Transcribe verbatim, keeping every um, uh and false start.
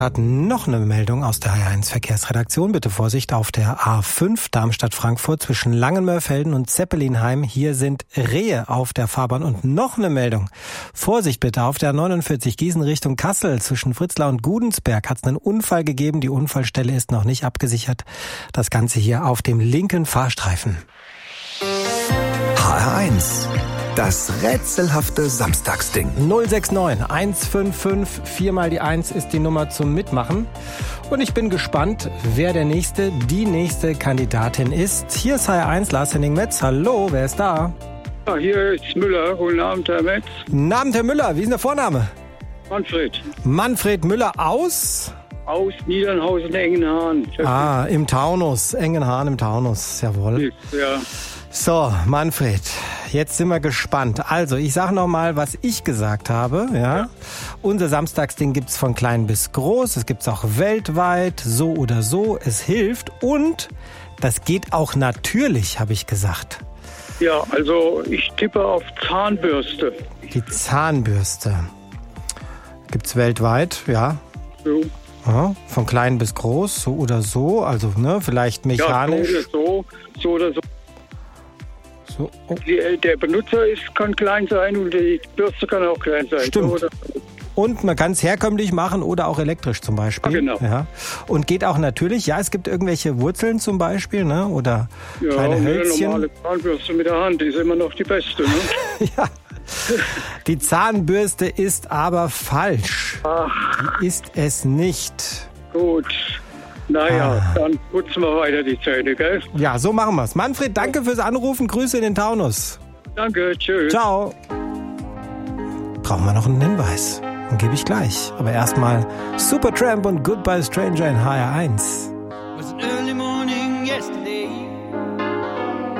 Hat noch eine Meldung aus der H R eins Verkehrsredaktion. Bitte Vorsicht auf der A fünf Darmstadt-Frankfurt zwischen Langenmörfelden und Zeppelinheim. Hier sind Rehe auf der Fahrbahn. Und noch eine Meldung. Vorsicht bitte auf der neunundvierzig Gießen Richtung Kassel zwischen Fritzlar und Gudensberg hat es einen Unfall gegeben. Die Unfallstelle ist noch nicht abgesichert. Das Ganze hier auf dem linken Fahrstreifen. H R eins. Das rätselhafte Samstagsding. null sechs neun eins fünf fünf, viermal die eins ist die Nummer zum Mitmachen. Und ich bin gespannt, wer der nächste, die nächste Kandidatin ist. Hier ist H R eins, Lars Henning Metz. Hallo, wer ist da? Ja, hier ist Müller. Guten Abend, Herr Metz. Guten Abend, Herr Müller. Wie ist denn der Vorname? Manfred. Manfred Müller aus? Aus Niedernhausen, Engenhahn. Ah, im Taunus. Engenhahn im Taunus. Jawohl. Ja. So, Manfred, jetzt sind wir gespannt. Also, ich sage nochmal, was ich gesagt habe. Ja? Ja. Unser Samstagsding gibt's von klein bis groß. Es gibt's auch weltweit, so oder so. Es hilft und das geht auch natürlich, habe ich gesagt. Ja, also ich tippe auf Zahnbürste. Die Zahnbürste. Gibt's weltweit, ja. So. Ja, von klein bis groß, so oder so. Also, ne, vielleicht mechanisch. Ja, so oder so, so oder so. So, oh. Die, der Benutzer ist, kann klein sein und die Bürste kann auch klein sein. Stimmt. So oder so. Und man kann es herkömmlich machen oder auch elektrisch zum Beispiel. Ah, genau. Ja. Und geht auch natürlich, ja, es gibt irgendwelche Wurzeln zum Beispiel, ne? Oder ja, kleine Hölzchen. Ja, normale Zahnbürste mit der Hand ist immer noch die beste, ne? Ja. Die Zahnbürste ist aber falsch. Ach. Die ist es nicht. Gut. Naja, ah. dann putzen wir weiter die Zähne, gell? Ja, so machen wir's. Manfred, danke fürs Anrufen. Grüße in den Taunus. Danke, tschüss. Ciao. Brauchen wir noch einen Hinweis? Den gebe ich gleich. Aber erstmal Supertramp und Goodbye Stranger in H R eins. Was an early morning yesterday.